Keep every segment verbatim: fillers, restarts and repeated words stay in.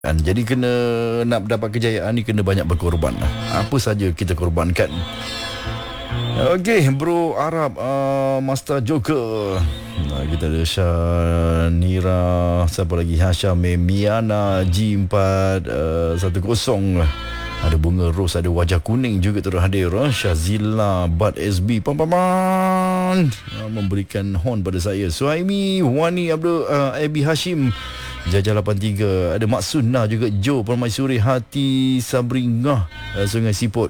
Jadi kena nak dapat kejayaan ni kena banyak berkorban. Apa saja kita korbankan. Okey, bro Arab, uh, Master Joker. Nah, kita ada Shanira, siapa lagi? Hasham Miana G empat satu kosong. Ada bunga ros, ada wajah kuning juga turut hadir. Syazila Bad S B Pampaman memberikan horn pada saya. Suhaimi Wani Abdul uh, Abi Hashim Jajah lapan tiga. Ada Mak Sunnah juga. Jo Permaisuri Hati Sabringah uh, Sungai Siput.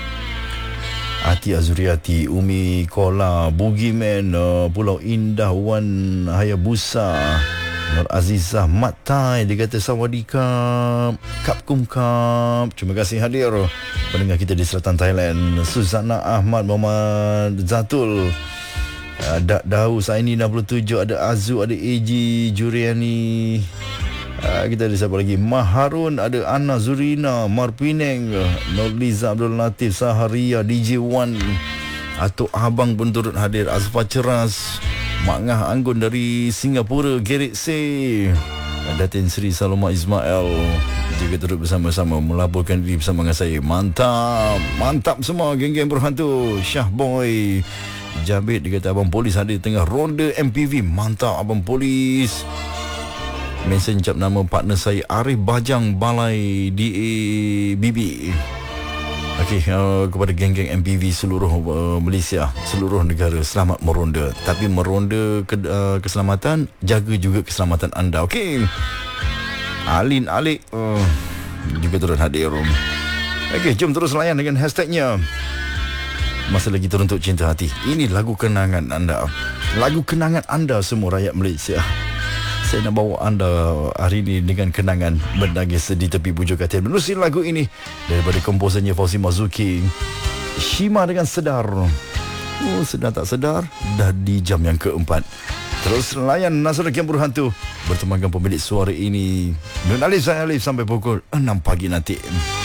Hati Azuriati, Umi Kola, Bugiman, uh, Pulau Indah, Wan Hayabusa, Nur Azizah Matai. Dia kata Sawadikap, Kapkum Kap. Terima kasih hadir pendengar kita di selatan Thailand. Suzana Ahmad, Muhammad Zatul, ada Daus Aini enam puluh tujuh, ada Azu, ada A G Juriani. Uh, kita ada siapa lagi? Maharun, ada Anna Zurina, Marpineng, Nurliza Abdul Latif, Saharia, D J Wan, Atuk Abang pun turut hadir. Azfar Ceras, Mak Ngah Anggun dari Singapura, Gerrit Say, Datin Sri Saloma Ismail juga turut bersama-sama melaporkan diri bersama dengan saya. Mantap, mantap semua geng-geng berhantu. Syah Boy Jabit, dia kata Abang Polis hadir tengah ronda M P V. Mantap Abang Polis. Mention cap nama partner saya Arif Bajang Balai D A B B. Okey, uh, kepada geng-geng M P V seluruh uh, Malaysia, seluruh negara, selamat meronda. Tapi meronda ke, uh, keselamatan, jaga juga keselamatan anda. Okey. Alin Alik uh, juga turut hadir. Okey, jom terus layan dengan hashtagnya Masa Lagi Teruntuk Cinta Hati. Ini lagu kenangan anda, lagu kenangan anda semua rakyat Malaysia. Saya nak bawa anda hari ini dengan kenangan menangis di tepi bujur katil. Menerusi lagu ini daripada komposernya Fauzi Mazuki, Shima dengan Sedar. Oh, sedar tak sedar, dah di jam yang keempat. Terus layan Nasrul Kiam Berhantu bertemankan pemilik suara ini, Nun Alif, saya Alif, sampai pukul enam pagi nanti.